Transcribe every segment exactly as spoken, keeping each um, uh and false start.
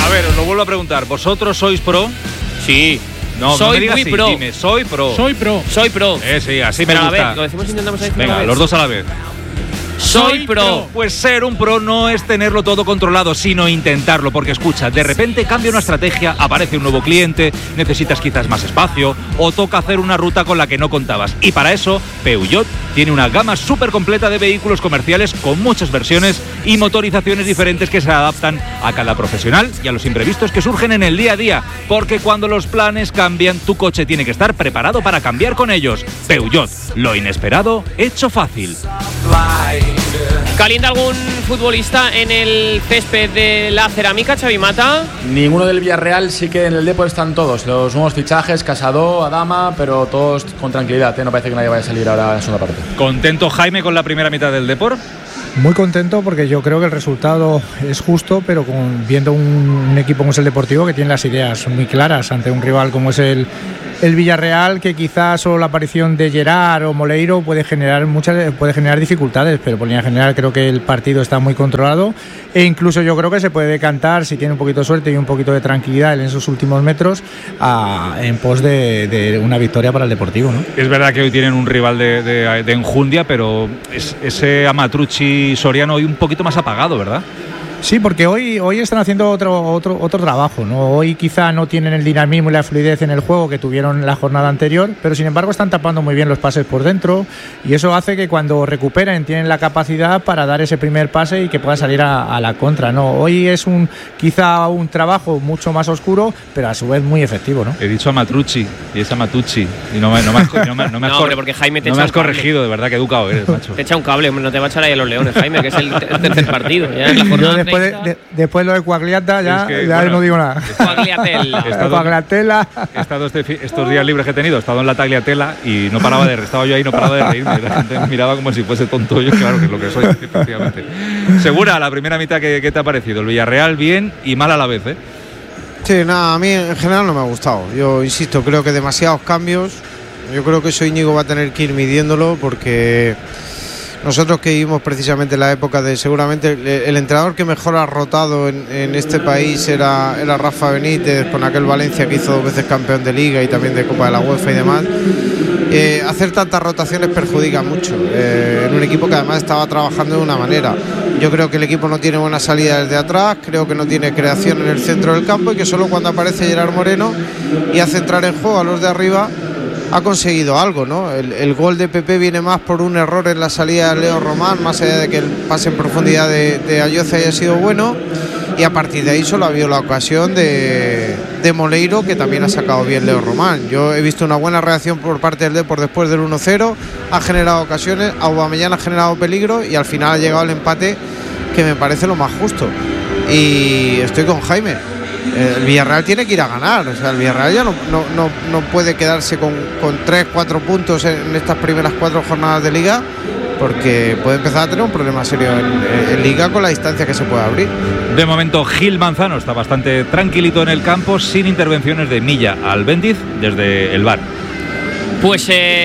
A ver, os lo vuelvo a preguntar. ¿Vosotros sois pro? Sí. No, soy no me digas muy sí, pro. Dime, soy pro. Soy pro. Soy pro. Eh, sí, así Pero me gusta. a ver, lo decimos e intentamos decirlo Venga, a la vez. los dos a la vez. Soy pro. Pues ser un pro no es tenerlo todo controlado, sino intentarlo. Porque escucha, de repente cambia una estrategia, aparece un nuevo cliente, necesitas quizás más espacio o toca hacer una ruta con la que no contabas. Y para eso, Peugeot tiene una gama súper completa de vehículos comerciales con muchas versiones y motorizaciones diferentes que se adaptan a cada profesional y a los imprevistos que surgen en el día a día. Porque cuando los planes cambian, tu coche tiene que estar preparado para cambiar con ellos. Peugeot, lo inesperado hecho fácil. ¿Calienta algún futbolista en el césped de la Cerámica, Xavi Mata? Ninguno del Villarreal, sí que en el Depor están todos. Los nuevos fichajes, Casado, Adama, pero todos con tranquilidad, ¿eh? No parece que nadie vaya a salir ahora en la segunda parte. ¿Contento Jaime con la primera mitad del Depor? Muy contento porque yo creo que el resultado es justo, pero con, viendo un, un equipo como es el Deportivo que tiene las ideas muy claras ante un rival como es el, el Villarreal, que quizás solo la aparición de Gerard o Moleiro puede generar muchas puede generar dificultades, pero por línea general creo que el partido está muy controlado e incluso yo creo que se puede decantar, si tiene un poquito de suerte y un poquito de tranquilidad en esos últimos metros, a, en pos de, de una victoria para el Deportivo, ¿no? Es verdad que hoy tienen un rival de, de, de enjundia, pero es, ese Amatrucci Soriano hoy un poquito más apagado, ¿verdad? Sí, porque hoy, hoy están haciendo otro, otro, otro trabajo, ¿no? Hoy quizá no tienen el dinamismo y la fluidez en el juego que tuvieron la jornada anterior, pero sin embargo están tapando muy bien los pases por dentro y eso hace que cuando recuperen tienen la capacidad para dar ese primer pase y que pueda salir a, a la contra, ¿no? Hoy es un quizá un trabajo mucho más oscuro, pero a su vez muy efectivo, ¿no? He dicho a Matrucci y es a Matucci y no me, no me has, no me, no me has, no, cor- hombre, porque Jaime te no echa me has un cable. corregido, de verdad que educado eres, macho. Te echa un cable, hombre, no te va a echar ahí a los Leones, Jaime, que es el, el tercer partido. Ya es la Yo jornada después de, de, después lo de Cuagliata ya, Es que, ya bueno, no digo nada. Cuagliatella. He estado- Cuagliatella. He estado este fi- estos días libres que he tenido, he estado en la Tagliatella y no paraba de estaba yo ahí, no paraba de reírme. La gente me miraba como si fuese tonto yo, claro que es lo que soy, efectivamente. Segura, la primera mitad, ¿qué, qué te ha parecido? El Villarreal bien y mal a la vez, ¿eh? Sí, nada, a mí en general no me ha gustado. Yo insisto, creo que demasiados cambios. Yo creo que eso Íñigo va a tener que ir midiéndolo porque nosotros que vivimos precisamente la época de seguramente el, el entrenador que mejor ha rotado en, en este país era, era Rafa Benítez, con aquel Valencia que hizo dos veces campeón de Liga y también de Copa de la UEFA y demás. Eh, hacer tantas rotaciones perjudica mucho eh, en un equipo que además estaba trabajando de una manera. Yo creo que el equipo no tiene buena salida desde atrás, creo que no tiene creación en el centro del campo y que solo cuando aparece Gerard Moreno y hace entrar en juego a los de arriba ha conseguido algo, ¿no? El, el gol de Pepe viene más por un error en la salida de Leo Román, más allá de que el pase en profundidad de, de Ayoce haya sido bueno, y a partir de ahí solo ha habido la ocasión de, de Moleiro, que también ha sacado bien Leo Román. Yo he visto una buena reacción por parte del Depor después del uno cero, ha generado ocasiones, Aubameyang ha generado peligro y al final ha llegado el empate, que me parece lo más justo. Y estoy con Jaime. El Villarreal tiene que ir a ganar, o sea, el Villarreal ya no, no, no, no puede quedarse con, con tres, cuatro puntos en, en estas primeras cuatro jornadas de Liga, porque puede empezar a tener un problema serio en, en Liga con la distancia que se puede abrir. De momento Gil Manzano está bastante tranquilito en el campo, sin intervenciones de Milla al Bendiz desde el V A R. Pues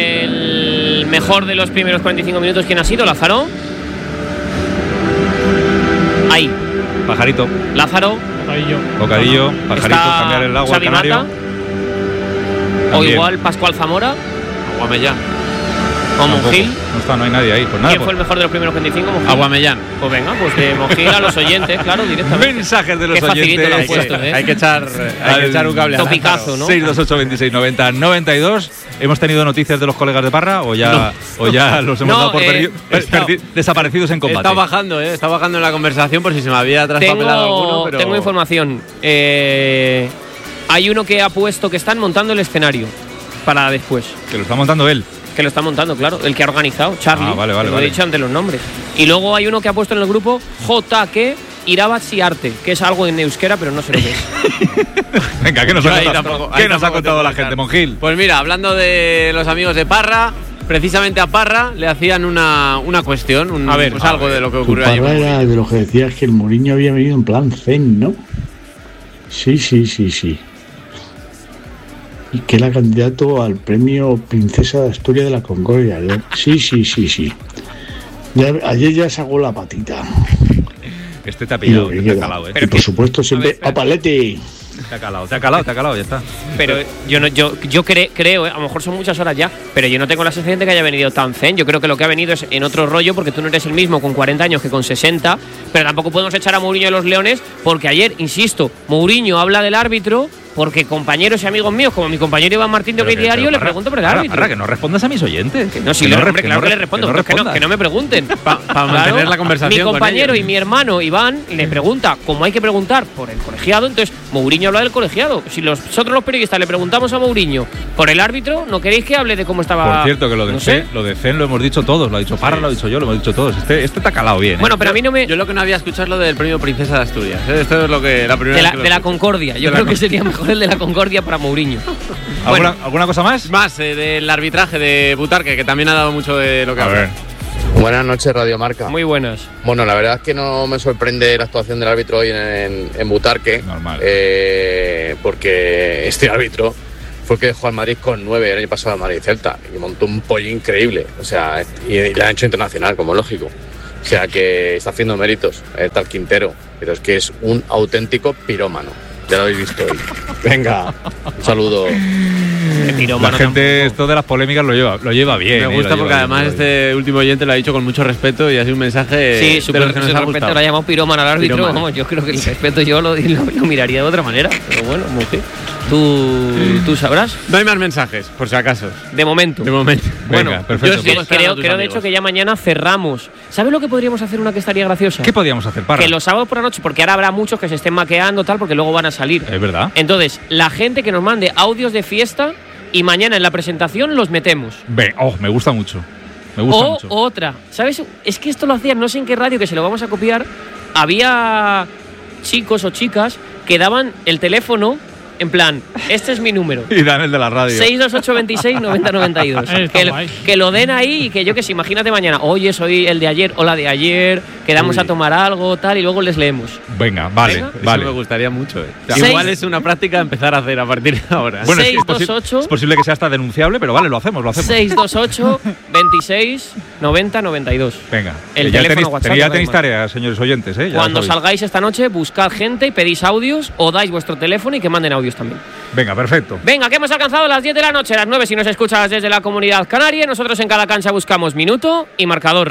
el mejor de los primeros cuarenta y cinco minutos, ¿quién ha sido? ¿Lázaro? Ahí. Pajarito. Lázaro. Bocadillo. Bocadillo, Pajarito, Está cambiar el agua al Xavi canario. Mata. O También. igual Pascual Zamora. Aguamellán. O Tampoco. Monjil. No está, no hay nadie ahí. Pues nada, ¿Quién pues, fue el mejor de los primeros cuarenta y cinco? Monjil. Aguamellán. Pues venga, pues de Monjil a los oyentes, claro, directamente. mensajes de los Qué facilito oyentes. lo han Hay puesto, que, ¿eh? hay que echar, hay que Al echar un cable a topicazo, Lázaro. ¿no? seis dos ocho veintiséis noventa noventa y dos. ¿Hemos tenido noticias de los colegas de Parra o ya, o ya los hemos No, dado por eh, perdi- per- está- perdi- desaparecidos en combate? Está bajando, ¿eh? Está bajando en la conversación por si se me había traspapelado alguno, Tengo, pero... tengo información. Eh, hay uno que ha puesto que están montando el escenario para después. Que lo está montando él. Que lo está montando, claro. El que ha organizado, Charlie. Ah, vale, vale, Lo vale. he dicho ante los nombres. Y luego hay uno que ha puesto en el grupo J K Irabatzi Arte, que es algo en euskera, pero no sé lo que es. Venga, ¿qué nos Yo ha ahí contado, tampoco- ¿qué ahí nos ha tampoco contado te la puedo gente, dar. Monjil? Pues mira, hablando de los amigos de Parra, precisamente a Parra le hacían una, una cuestión, un, A ver, pues a algo de lo que Tu ocurrió allí. Parra era de los que decías que el Mourinho había venido en plan zen, ¿no? Sí, sí, sí, sí. Y que era candidato al premio Princesa de Asturias de la Concordia, ¿no? Sí, sí, sí, sí. Ya- ayer ya sacó la patita. Este te ha pillado, Y lo que te ha queda. calado, ¿eh? Y por supuesto siempre espera. a Paletti. Te ha calado, te ha calado, te ha calado, ya está. Pero yo no, yo, yo cre- creo, eh, a lo mejor son muchas horas ya, pero yo no tengo la sensación de que haya venido tan zen. Yo creo que lo que ha venido es en otro rollo, porque tú no eres el mismo con cuarenta años que con sesenta, pero tampoco podemos echar a Mourinho de los Leones, porque ayer, insisto, Mourinho habla del árbitro, porque compañeros y amigos míos, como mi compañero Iván Martín de OK Pero que- Diario, pero le Parra, pregunto por el Parra, árbitro. Parra, que no respondas a mis oyentes. No, sí, Que le, no re- hombre, que claro no que le re- respondo, que no pero es que no, respondas. que no me pregunten. Para mantener la conversación Mi con compañero ellos. y mi hermano Iván le pregunta cómo hay que preguntar por el colegiado, entonces Mourinho habla del colegiado. Si los- nosotros los periodistas le preguntamos a Mourinho por el árbitro, ¿no queréis que hable de cómo estaba? Por cierto, que lo de no Zen, sé. lo de Zen lo hemos dicho todos, lo ha dicho Parra, lo ha dicho yo, lo hemos dicho todos. Este, este te ha calado bien. ¿eh? Bueno, pero a mí no me. Yo lo que no había escuchado es lo del premio Princesa de Asturias. ¿eh? Esto es lo que la primera De la, vez que lo de la escucho. Concordia. Yo De la creo que Con- sería mejor el de la Concordia para Mourinho. ¿Alguna, Bueno, ¿Alguna cosa más? Más eh, del arbitraje de Butarque, que también ha dado mucho de lo que A hablar. ver. Buenas noches, Radio Marca. muy buenas. Bueno, la verdad es que no me sorprende la actuación del árbitro hoy en, en, en Butarque. Normal. eh, porque este árbitro fue el que dejó al Madrid con nueve el año pasado al Madrid Celta y montó un pollo increíble. O sea, y, y le han hecho internacional, como es lógico. O sea, que está haciendo méritos el tal Quintero, pero es que es un auténtico pirómano. Ya lo habéis visto hoy. Venga, un saludo. La gente, esto de las polémicas lo lleva, lo lleva bien. Me eh, gusta lo porque lleva además bien, lo lleva este último oyente lo ha dicho con mucho respeto y ha sido un mensaje Sí, de súper los que nos ha respeto, gustado. lo ha llamado pirómano al árbitro. Pirómano. Vamos, yo creo que el respeto yo lo, lo, lo miraría de otra manera. Pero bueno, mujer, tú, tú sabrás. No hay más mensajes, por si acaso. De momento. De momento. Venga, Bueno, perfecto. yo sigo creo, esperando a tus creo de amigos. hecho que ya mañana cerramos. ¿Sabes lo que podríamos hacer una que estaría graciosa? ¿Qué podíamos hacer, Parra? Que los sábados por la noche, porque ahora habrá muchos que se estén maqueando tal, porque luego van a salir. Es verdad. Entonces, la gente que nos mande audios de fiesta y mañana en la presentación los metemos. Ve, oh, me gusta mucho. Me gusta O mucho. otra, ¿sabes? Es que esto lo hacían, no sé en qué radio, que se lo vamos a copiar. Había chicos o chicas que daban el teléfono en plan, este es mi número. Y dan el de la radio. seis dos ocho veintiséis noventa noventa y dos. Está Que, guay. que lo den ahí y que yo que sé, imagínate mañana, oye, soy el de ayer o la de ayer, quedamos Uy. a tomar algo, tal, y luego les leemos. Venga, vale, Venga. Eso vale. me gustaría mucho. Eh. Seis- Igual es una práctica a empezar a hacer a partir de ahora. Bueno, es, que seis es, dos posi- ocho es posible que sea hasta denunciable, pero vale, lo hacemos, lo hacemos. seis dos ocho veintiséis noventa noventa y dos. Venga. El Que ya teléfono tenéis, WhatsApp, tenéis- ya no tenéis hay más. tareas, señores oyentes, ¿eh? Ya Cuando lo sabéis. salgáis esta noche, buscad gente y pedís audios o dais vuestro teléfono y que manden audios también. Venga, perfecto. Venga, que hemos alcanzado las diez de la noche, las nueve si nos escuchas desde la Comunidad Canaria. Nosotros en cada cancha buscamos minuto y marcador.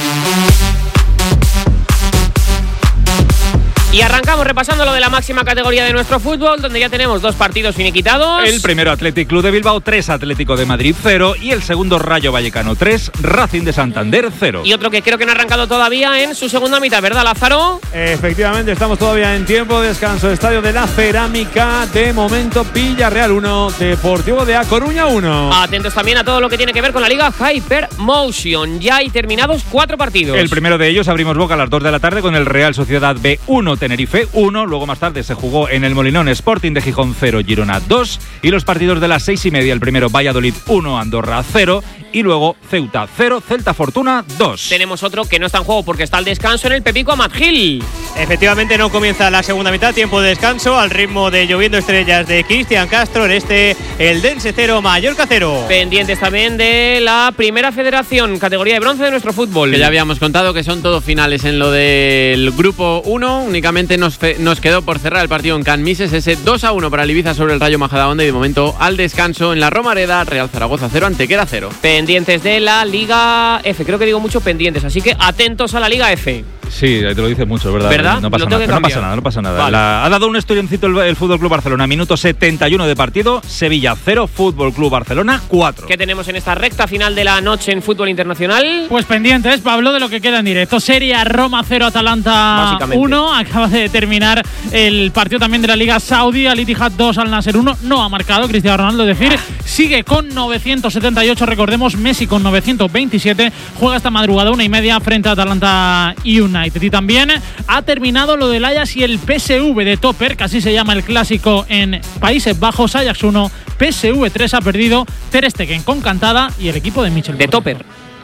Y arrancamos repasando lo de la máxima categoría de nuestro fútbol, donde ya tenemos dos partidos finiquitados. El primero Athletic Club de Bilbao tres, Atlético de Madrid cero y el segundo Rayo Vallecano tres, Racing de Santander cero. Y otro que creo que no ha arrancado todavía en su segunda mitad, ¿verdad, Lázaro? Efectivamente, estamos todavía en tiempo de descanso. Estadio de la Cerámica, de momento Villarreal uno, Deportivo de A Coruña uno. Atentos también a todo lo que tiene que ver con la Liga Hypermotion. Ya hay terminados cuatro partidos. El primero de ellos abrimos boca a las dos de la tarde con el Real Sociedad B uno, Tenerife uno. Luego más tarde se jugó en el Molinón Sporting de Gijón cero, Girona dos. Y los partidos de las seis y media, el primero Valladolid uno, Andorra cero. Y luego Ceuta cero, Celta Fortuna dos. Tenemos otro que no está en juego porque está al descanso en el Pepico Amat Gil. Efectivamente, no comienza la segunda mitad, tiempo de descanso al ritmo de Lloviendo Estrellas de Cristian Castro. En este, el Dense cero, Mallorca cero. Pendientes también de la Primera Federación, categoría de bronce de nuestro fútbol. Que ya habíamos contado que son todos finales en lo del grupo uno. Únicamente nos, fe- nos quedó por cerrar el partido en Can Mises, ese dos a uno para el Ibiza sobre el Rayo Majadahonda. Y de momento al descanso en la Romareda, Real Zaragoza cero, Antequera cero. Pendientes de la Liga F, creo que digo mucho pendientes, así que atentos a la Liga F. Sí, te lo dices mucho, ¿verdad? ¿Verdad? No pasa, Lo nada, tengo que pero no pasa cambiar. nada, no pasa nada. Vale. La- ha dado un esturioncito el, el Fútbol Club Barcelona. Minuto setenta y uno de partido. Sevilla cero, Fútbol Club Barcelona cuatro. ¿Qué tenemos en esta recta final de la noche en fútbol internacional? Pues pendientes, Pablo, de lo que queda en directo. Serie A, Roma cero, Atalanta Básicamente. uno. Acaba de terminar el partido también de la Liga Saudí. Al Ittihad dos, Al Nasser uno. No ha marcado Cristiano Ronaldo, es decir, sigue con novecientos setenta y ocho. Recordemos, Messi con novecientos veintisiete. Juega esta madrugada una y media frente a Atalanta United. Y también ha terminado lo del Ajax y el P S V de Topper, que así se llama el clásico en Países Bajos. Ajax uno, P S V tres ha perdido. Ter Stegen con cantada y el equipo de Michel De Porter. Topper. Sí.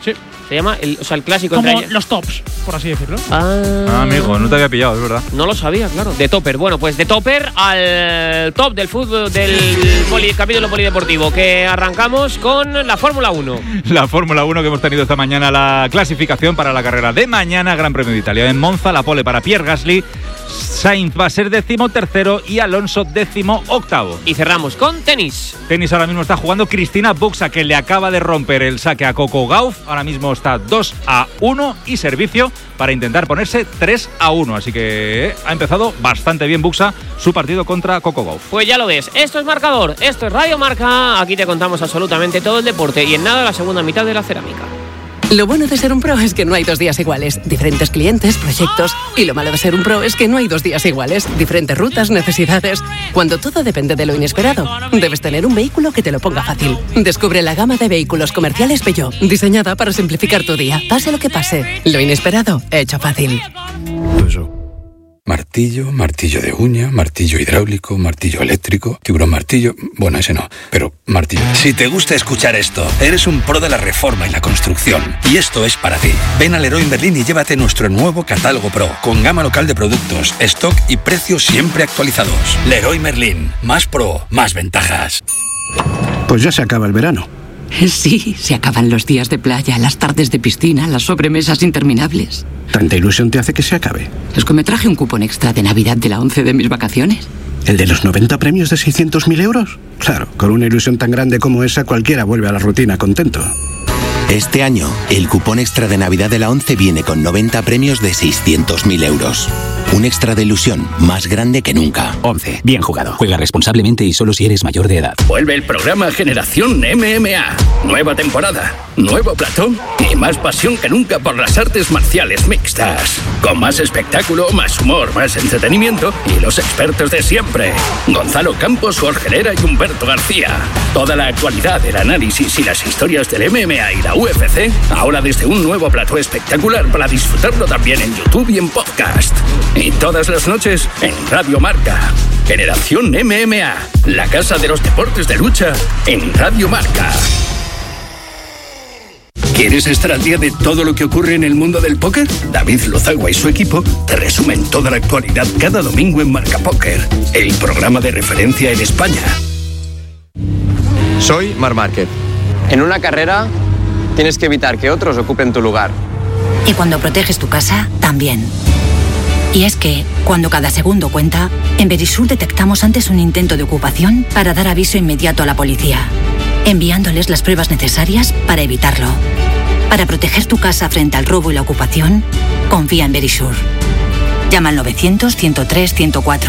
Se llama, el, o sea, el clásico. Como entre los tops, por así decirlo. Ah, Ah, amigo, no te había pillado, es verdad. no lo sabía, claro. De topper. Bueno, pues de topper al top del fútbol, del poli, capítulo polideportivo, que arrancamos con la Fórmula uno. La Fórmula uno que hemos tenido esta mañana, la clasificación para la carrera de mañana, Gran Premio de Italia. En Monza, la pole para Pierre Gasly, Sainz va a ser décimo tercero y Alonso décimo octavo. Y cerramos con tenis. Tenis ahora mismo está jugando Cristina Buxa, que le acaba de romper el saque a Coco Gauff. Ahora mismo está dos a uno y servicio para intentar ponerse tres a uno. Así que ha empezado bastante bien Buxa su partido contra Coco Gauff. Pues ya lo ves, esto es Marcador, esto es Radio Marca. Aquí te contamos absolutamente todo el deporte y en nada la segunda mitad de la cerámica. Lo bueno de ser un pro es que no hay dos días iguales. Diferentes clientes, proyectos. Y lo malo de ser un pro es que no hay dos días iguales. Diferentes rutas, necesidades. Cuando todo depende de lo inesperado, debes tener un vehículo que te lo ponga fácil. Descubre la gama de vehículos comerciales Peugeot, diseñada para simplificar tu día, pase lo que pase. Lo inesperado, hecho fácil. Martillo, martillo de uña, martillo hidráulico, martillo eléctrico, tiburón martillo… Bueno, ese no, pero martillo. Si te gusta escuchar esto, eres un pro de la reforma y la construcción. Y esto es para ti. Ven a Leroy Merlin y llévate nuestro nuevo catálogo Pro, con gama local de productos, stock y precios siempre actualizados. Leroy Merlin, más pro, más ventajas. Pues ya se acaba el verano. Sí, se acaban los días de playa, las tardes de piscina, las sobremesas interminables. ¿Tanta ilusión te hace que se acabe? Es que me traje un cupón extra de Navidad de la once de mis vacaciones. ¿El de los noventa premios de seiscientos mil euros? Claro, con una ilusión tan grande como esa, cualquiera vuelve a la rutina contento. Este año, el cupón extra de Navidad de la once viene con noventa premios de seiscientos mil euros. Un extra de ilusión más grande que nunca. once. Bien jugado. Juega responsablemente y solo si eres mayor de edad. Vuelve el programa Generación M M A. Nueva temporada, nuevo platón y más pasión que nunca por las artes marciales mixtas. Con más espectáculo, más humor, más entretenimiento y los expertos de siempre. Gonzalo Campos, Jorge Herrera y Humberto García. Toda la actualidad, el análisis y las historias del M M A y la U F C, ahora desde un nuevo plató espectacular para disfrutarlo también en YouTube y en podcast. Y todas las noches en Radio Marca. Generación M M A, la casa de los deportes de lucha en Radio Marca. ¿Quieres estar al día de todo lo que ocurre en el mundo del póker? David Lozagua y su equipo te resumen toda la actualidad cada domingo en Marca Póker, el programa de referencia en España. Soy Marc Márquez. En una carrera tienes que evitar que otros ocupen tu lugar. Y cuando proteges tu casa, también. Y es que, cuando cada segundo cuenta, en Verisur detectamos antes un intento de ocupación para dar aviso inmediato a la policía, enviándoles las pruebas necesarias para evitarlo. Para proteger tu casa frente al robo y la ocupación, confía en Verisur. Llama al novecientos, ciento tres, ciento cuatro.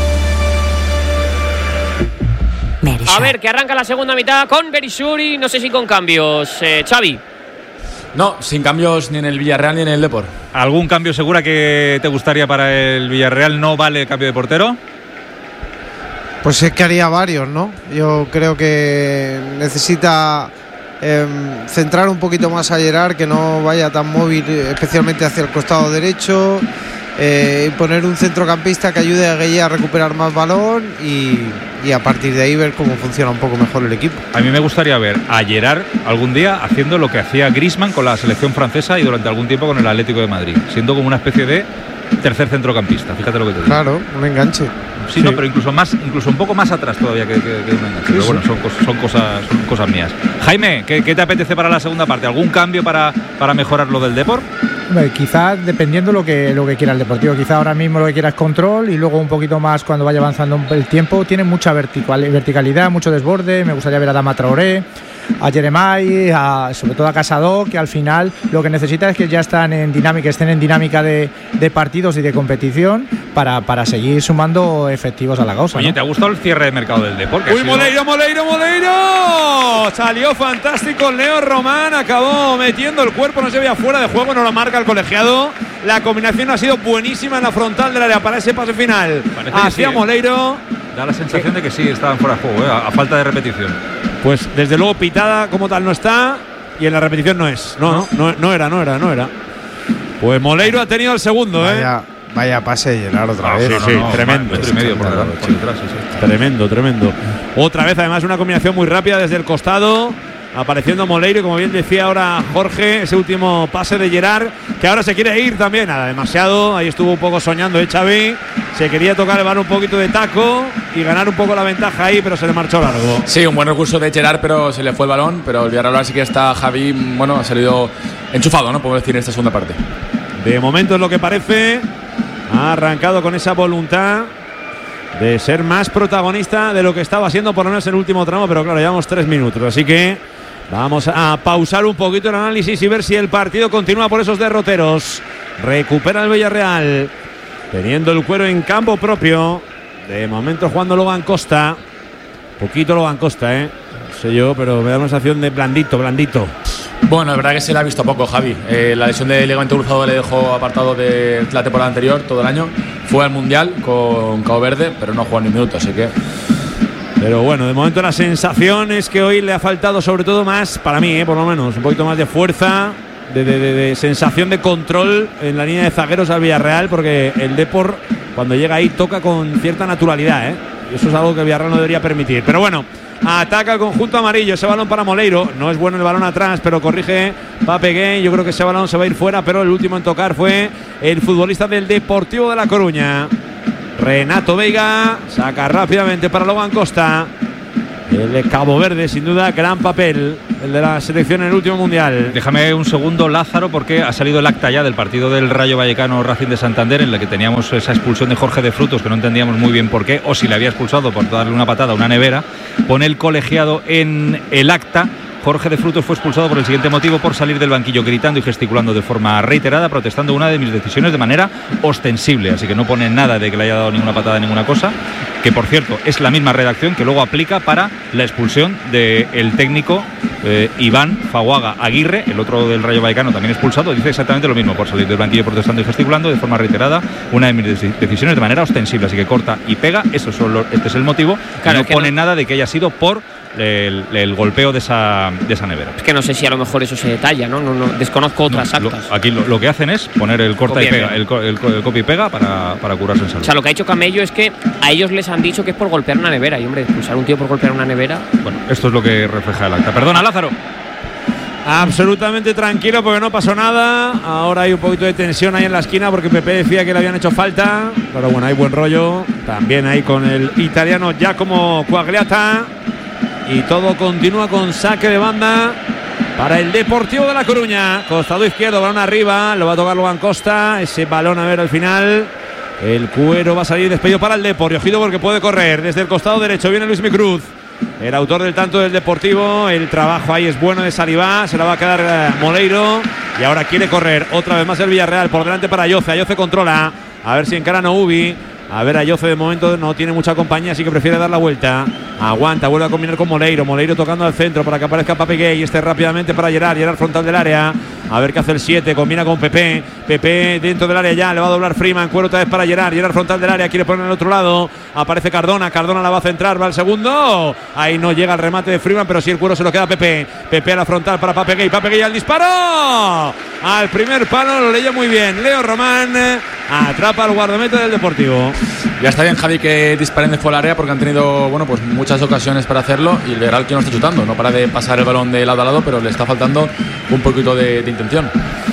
A ver, que arranca la segunda mitad con Verisur y no sé si con cambios. Eh, Xavi. No, sin cambios ni en el Villarreal ni en el Depor. ¿Algún cambio segura que te gustaría para el Villarreal? ¿No vale el cambio de portero? Pues es que haría varios, ¿no? Yo creo que necesita eh, centrar un poquito más a Gerard, que no vaya tan móvil, especialmente hacia el costado derecho. Eh, poner un centrocampista que ayude a Gueye a recuperar más balón y, y a partir de ahí ver cómo funciona un poco mejor el equipo. A mí me gustaría ver a Gerard algún día haciendo lo que hacía Griezmann con la selección francesa y durante algún tiempo con el Atlético de Madrid, siendo como una especie de tercer centrocampista, fíjate lo que te digo. Claro, un enganche. Sí, sí. No, pero incluso más, incluso un poco más atrás todavía que, que, que un enganche. Sí, pero bueno, son, son, cosas, son cosas mías. Jaime, ¿qué, ¿qué te apetece para la segunda parte? ¿Algún cambio para, para mejorar lo del Depor? Quizás dependiendo lo que lo que quiera el Deportivo. Quizá ahora mismo lo que quiera es control y luego un poquito más cuando vaya avanzando el tiempo. Tiene mucha vertical, verticalidad, mucho desborde. Me gustaría ver a Dama Traoré, a Jeremai, a, sobre todo a Casado, que al final lo que necesita es que ya están en dinámica, estén en dinámica de, de partidos y de competición para, para seguir sumando efectivos a la causa. Oye, ¿no? ¿Te ha gustado el cierre de mercado del Depor? Uy, Moleiro, Moleiro, Moleiro. Salió fantástico Leo Román, acabó metiendo el cuerpo, no se veía fuera de juego, no lo marca el colegiado. La combinación ha sido buenísima en la frontal del área para ese pase final. Hacia sí, Moleiro. Da la sensación de que sí, estaban fuera de juego, ¿eh? a, a falta de repetición. Pues desde luego pitada como tal no está y en la repetición no es. No, no, no, no era, no era, no era. Pues Moleiro ha tenido el segundo, vaya, ¿eh? Vaya pase llenar otra ah, vez. Sí, sí, no, no, tremendo. Metro y medio por detrás, por detrás, sí, sí. Tremendo, tremendo. Otra vez, además, una combinación muy rápida desde el costado. apareciendo Moleiro y como bien decía ahora Jorge, ese último pase de Gerard, que ahora se quiere ir también, nada, demasiado, ahí estuvo un poco soñando eh, Xavi, se quería tocar el balón un poquito de taco y ganar un poco la ventaja ahí, pero se le marchó largo. Sí, un buen recurso de Gerard, pero se le fue el balón, pero el Villarreal sí que está Javi, bueno, ha salido enchufado, ¿no? Podemos decir en esta segunda parte. De momento es lo que parece, ha arrancado con esa voluntad de ser más protagonista de lo que estaba siendo por lo menos en el último tramo, pero claro, llevamos tres minutos, así que vamos a pausar un poquito el análisis y ver si el partido continúa por esos derroteros. Recupera el Villarreal, teniendo el cuero en campo propio. De momento jugando Logan Costa. Poquito Logan Costa, ¿eh? No sé yo, pero me da una sensación de blandito, blandito. Bueno, es verdad que se le ha visto poco, Javi. Eh, la lesión de ligamento cruzado le dejó apartado de la temporada anterior, todo el año. Fue al Mundial con Cabo Verde, pero no jugó ni un minuto, así que... Pero bueno, de momento la sensación es que hoy le ha faltado sobre todo más, para mí, eh, por lo menos, un poquito más de fuerza, de, de, de, de sensación de control en la línea de zagueros al Villarreal, porque el Depor, cuando lega ahí, toca con cierta naturalidad, ¿eh? Y eso es algo que el Villarreal no debería permitir. Pero bueno, ataca el conjunto amarillo, ese balón para Moleiro, no es bueno el balón atrás, pero corrige Pape Gay, yo creo que ese balón se va a ir fuera, pero el último en tocar fue el futbolista del Deportivo de La Coruña. Renato Veiga saca rápidamente para Logan Costa. El de Cabo Verde, sin duda, gran papel, el de la selección en el último mundial. Déjame un segundo, Lázaro, porque ha salido el acta ya del partido del Rayo Vallecano Racing de Santander, en el que teníamos esa expulsión de Jorge de Frutos, que no entendíamos muy bien por qué, o si le había expulsado por darle una patada a una nevera. Pone el colegiado en el acta. Jorge de Frutos fue expulsado por el siguiente motivo: por salir del banquillo gritando y gesticulando de forma reiterada, protestando una de mis decisiones de manera ostensible. Así que no pone nada de que le haya dado ninguna patada, ninguna cosa, que por cierto es la misma redacción que luego aplica para la expulsión del técnico eh, Iván Faguaga Aguirre, el otro del Rayo Vallecano también expulsado. Dice exactamente lo mismo: por salir del banquillo protestando y gesticulando de forma reiterada una de mis decisiones de manera ostensible. Así que corta y pega, eso solo, este es el motivo. Claro, no pone no... nada de que haya sido por El, el golpeo de esa, de esa nevera. Es que no sé si a lo mejor eso se detalla, ¿no? no, no desconozco otras no, actas. Lo, aquí lo, lo que hacen es poner el corta copia y pega, el, el, el copia y pega para, para curarse en salud. O sea, lo que ha hecho Camello es que a ellos les han dicho que es por golpear una nevera. Y hombre, expulsar a un tío por golpear una nevera. Bueno, esto es lo que refleja el acta. Perdona, Lázaro. Absolutamente tranquilo porque no pasó nada. Ahora hay un poquito de tensión ahí en la esquina porque Pepe decía que le habían hecho falta. Pero bueno, hay buen rollo. También ahí con el italiano Giacomo Quagliata. Y todo continúa con saque de banda para el Deportivo de La Coruña. Costado izquierdo, balón arriba, lo va a tocar Logan Costa. Ese balón, a ver, al final el cuero va a salir despedido para el Depor. Y ojito porque puede correr desde el costado derecho. Viene Luis Micruz, el autor del tanto del Deportivo. El trabajo ahí es bueno de Salivá. Se la va a quedar uh, Moleiro. Y ahora quiere correr otra vez más el Villarreal. Por delante para Ayoce. Ayoce controla. A ver si encara Noubi. A ver, Ayoce de momento no tiene mucha compañía, así que prefiere dar la vuelta. Aguanta, vuelve a combinar con Moleiro. Moleiro tocando al centro para que aparezca Pape Gay. Este rápidamente para Gerard. Gerard frontal del área. A ver qué hace el siete. Combina con Pepe. Pepe dentro del área ya. Le va a doblar Freeman. Cuero otra vez para Gerard. Gerard frontal del área. Quiere poner al otro lado. Aparece Cardona. Cardona la va a centrar. Va al segundo. Ahí no llega el remate de Freeman, pero sí el cuero se lo queda a Pepe. Pepe a la frontal para Pape Gay. Pape Gay al disparo. Al primer palo lo leyó muy bien Leo Román. Atrapa al guardameta del Deportivo. Ya está bien, Javi, que disparen de fuera del área porque han tenido, bueno, pues muchas ocasiones para hacerlo y el Villarreal que no está chutando, no para de pasar el balón de lado a lado, pero le está faltando un poquito de, de intención.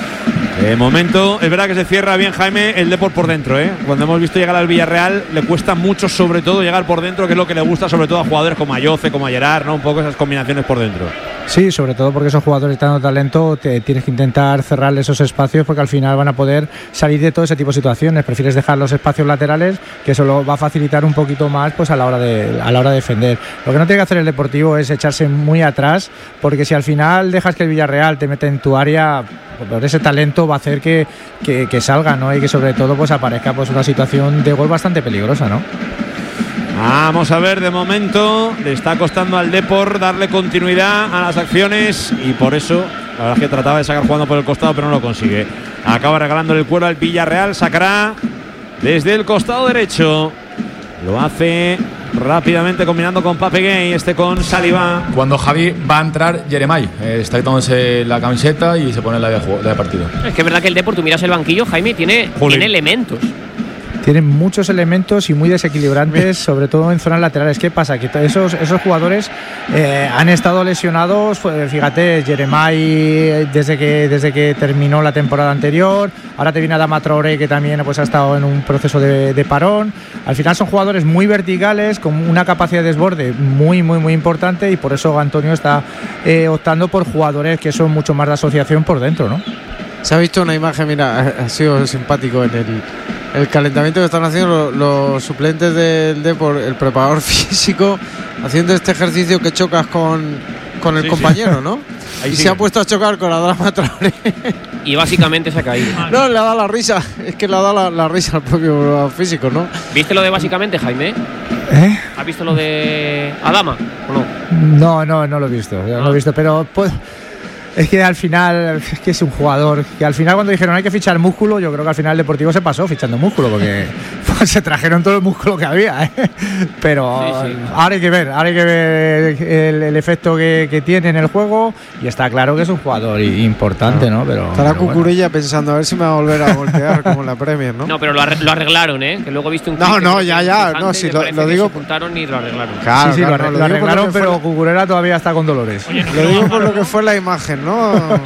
De momento, es verdad que se cierra bien, Jaime, el Depor por dentro, ¿eh? Cuando hemos visto llegar al Villarreal, le cuesta mucho, sobre todo, llegar por dentro, que es lo que le gusta, sobre todo a jugadores como Ayoce, como a Gerard, ¿no? Un poco esas combinaciones por dentro. Sí, sobre todo porque esos jugadores de tanto talento te tienes que intentar cerrarle esos espacios porque al final van a poder salir de todo ese tipo de situaciones. Prefieres dejar los espacios laterales, que eso lo va a facilitar un poquito más pues a la hora de a la hora de defender. Lo que no tiene que hacer el Deportivo es echarse muy atrás, porque si al final dejas que el Villarreal te mete en tu área, por ese talento va a hacer que, que, que salga, ¿no? Y que sobre todo pues aparezca pues una situación de gol bastante peligrosa, ¿no? Vamos a ver, de momento le está costando al Depor darle continuidad a las acciones y por eso la verdad es que trataba de sacar jugando por el costado, pero no lo consigue. Acaba regalándole el cuero al Villarreal, sacará desde el costado derecho. Lo hace rápidamente combinando con Pape Gay, este con Salivá. Cuando Javi va a entrar Yeremay, eh, está quitándose la camiseta y se pone la de, juego, la de partido. Es que es verdad que el Depor, tú miras el banquillo, Jaime, tiene, tiene elementos. tienen muchos elementos y muy desequilibrantes, sobre todo en zonas laterales. ¿Qué pasa? Que esos, esos jugadores eh, han estado lesionados, fíjate, Jeremai desde que, desde que terminó la temporada anterior, ahora te viene Adama Traoré, que también pues, ha estado en un proceso de, de parón. Al final son jugadores muy verticales, con una capacidad de desborde muy, muy, muy importante, y por eso Antonio está eh, optando por jugadores que son mucho más de asociación por dentro, ¿no? Se ha visto una imagen, mira, ha sido simpático en el, el calentamiento que están haciendo los, los suplentes del Depor, el preparador físico, haciendo este ejercicio que chocas con, con el sí, compañero, sí. ¿no? Ahí y sigue. Se ha puesto a chocar con Adama Traoré. Y básicamente se ha caído. No, le ha dado la risa, es que le ha dado la, la risa al propio físico, ¿no? ¿Viste lo de básicamente, Jaime? ¿Eh? ¿Has visto lo de Adama o no? No, no, no lo he visto, no lo he visto, pero pues, es que al final es que es un jugador que al final cuando dijeron hay que fichar músculo, yo creo que al final el Deportivo se pasó fichando músculo, porque pues, se trajeron todo el músculo que había, ¿eh? Pero sí, sí. ahora hay que ver, ahora hay que ver el, el efecto que, que tiene en el juego, y está claro que es un jugador importante, ¿no? Pero estará Cucurella bueno. pensando a ver si me va a volver a voltear como en la Premier, ¿no? No, pero lo, arre- lo arreglaron, ¿eh? Que luego viste un No, no, ya, ya, no, si lo, lo digo. Se juntaron y lo arreglaron. Claro, sí, sí, claro, lo, lo, lo arreglaron, pero la... Cucurella todavía está con dolores. Oye, no, lo digo por lo que fue la imagen, ¿no?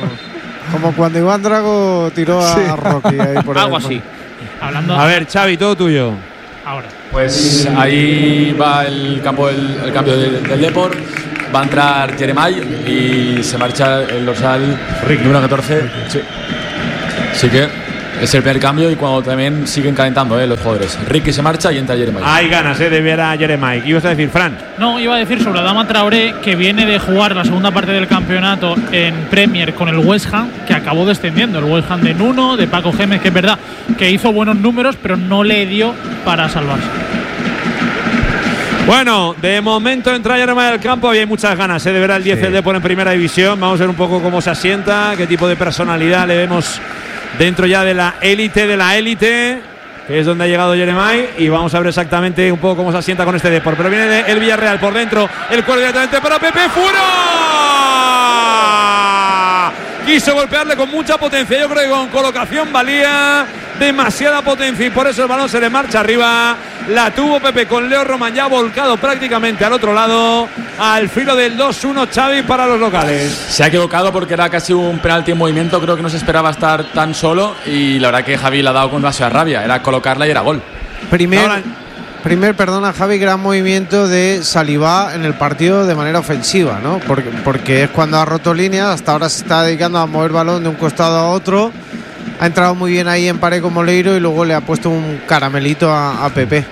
Como cuando Iván Drago tiró a sí. Rocky ahí por algo ahí, así. Hablando a ver, Xavi, todo tuyo. Ahora. Pues ahí va el campo del el cambio del, del Depor. Va a entrar Jeremai y se marcha el dorsal número catorce. Sí. Así que es el primer cambio, y cuando también siguen calentando eh, los jugadores. Ricky se marcha y entra Jeremai. Hay ganas eh, de ver a Jeremai. ¿Qué ibas a decir, Fran? No, iba a decir sobre Adama Traoré, que viene de jugar la segunda parte del campeonato en Premier con el West Ham, que acabó descendiendo. El West Ham de Nuno, de Paco Gémez, que es verdad que hizo buenos números, pero no le dio para salvarse. Bueno, de momento entra Jeremai al campo y hay muchas ganas eh, de ver al diez sí. del Depor en primera división. Vamos a ver un poco cómo se asienta, qué tipo de personalidad le vemos dentro ya de la élite de la élite, que es donde ha llegado Jeremai, y vamos a ver exactamente un poco cómo se asienta con este Depor. Pero viene el Villarreal por dentro, el cuerpo directamente para Pepe, ¡fuera! Quiso golpearle con mucha potencia, yo creo que con colocación valía demasiada potencia, y por eso el balón se le marcha arriba. La tuvo Pepe con Leo Román ya volcado prácticamente al otro lado, al filo del dos uno, Xavi, para los locales. Se ha equivocado porque era casi un penalti en movimiento, creo que no se esperaba estar tan solo, y la verdad que Javi le ha dado con demasiada rabia, era colocarla y era gol. Primer, Ahora, primer perdona Javi, gran movimiento de Saliba en el partido de manera ofensiva, ¿no? Porque, porque es cuando ha roto líneas, hasta ahora se está dedicando a mover balón de un costado a otro. Ha entrado muy bien ahí en pared con Moleiro y luego le ha puesto un caramelito a, a Pepe.